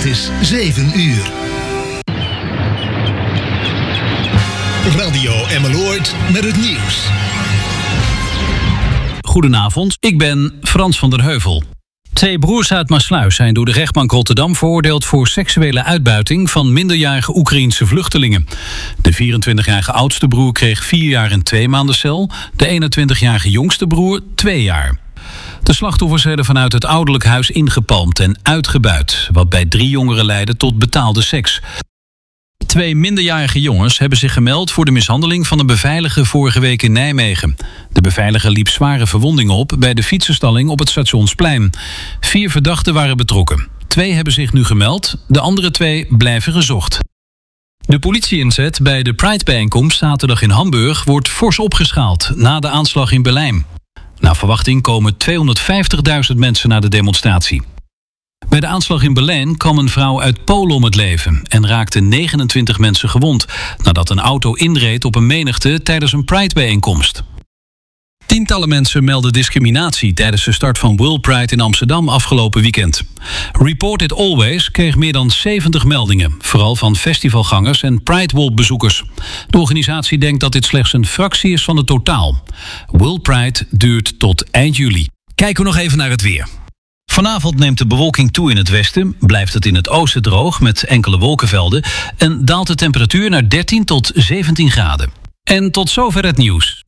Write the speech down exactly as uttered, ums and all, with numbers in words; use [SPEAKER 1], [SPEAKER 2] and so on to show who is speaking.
[SPEAKER 1] is zeven uur. Radio Emmeloord met het nieuws.
[SPEAKER 2] Goedenavond, ik ben Frans van der Heuvel. Twee broers uit Maassluis zijn door de rechtbank Rotterdam veroordeeld voor seksuele uitbuiting van minderjarige Oekraïense vluchtelingen. De vierentwintigjarige oudste broer kreeg vier jaar en twee maanden cel, de eenentwintigjarige jongste broer twee jaar. De slachtoffers werden vanuit het ouderlijk huis ingepalmd en uitgebuit, wat bij drie jongeren leidde tot betaalde seks. Twee minderjarige jongens hebben zich gemeld voor de mishandeling van een beveiliger vorige week in Nijmegen. De beveiliger liep zware verwondingen op bij de fietsenstalling op het Stationsplein. Vier verdachten waren betrokken. Twee hebben zich nu gemeld, de andere twee blijven gezocht. De politieinzet bij de Pride-bijeenkomst zaterdag in Hamburg wordt fors opgeschaald na de aanslag in Berlijn. Naar verwachting komen tweehonderdvijftigduizend mensen naar de demonstratie. Bij de aanslag in Berlijn kwam een vrouw uit Polen om het leven en raakten negenentwintig mensen gewond nadat een auto inreed op een menigte tijdens een Pride-bijeenkomst. Tientallen mensen melden discriminatie tijdens de start van World Pride in Amsterdam afgelopen weekend. Report It Always kreeg meer dan zeventig meldingen, vooral van festivalgangers en Pride Walk-bezoekers. De organisatie denkt dat dit slechts een fractie is van het totaal. World Pride duurt tot eind juli. Kijken we nog even naar het weer. Vanavond neemt de bewolking toe in het westen, blijft het in het oosten droog met enkele wolkenvelden en daalt de temperatuur naar dertien tot zeventien graden. En tot zover het nieuws.